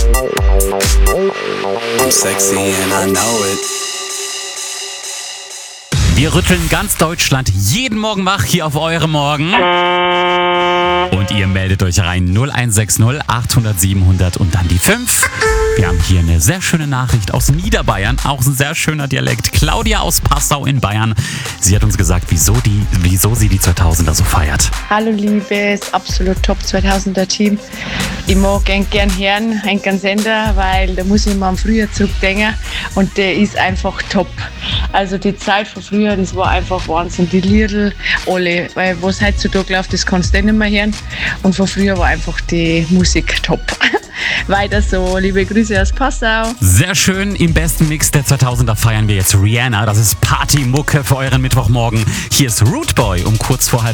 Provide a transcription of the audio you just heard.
I'm sexy and I know it. Wir rütteln ganz Deutschland jeden Morgen wach hier auf eure Morgen. Und ihr meldet euch rein 0160 800 700 und dann die 5. Wir haben hier eine sehr schöne Nachricht aus Niederbayern, auch ein sehr schöner Dialekt. Claudia aus Passau in Bayern. Sie hat uns gesagt, wieso sie die 2000er so feiert. Hallo liebes, absolut top 2000er Team. Ich mag gern hören, einen Sender, weil da muss ich mal am früher zurückdenken und der ist einfach top. Also die Zeit von früher, das war einfach Wahnsinn. Die Lieder, alle, weil was heutzutage läuft, das kannst du nicht mehr hören. Und von früher war einfach die Musik top. Weiter so, liebe Grüße aus Passau. Sehr schön, im besten Mix der 2000er feiern wir jetzt Rihanna. Das ist Partymucke für euren Mittwochmorgen. Hier ist Root Boy um kurz vor 6:30.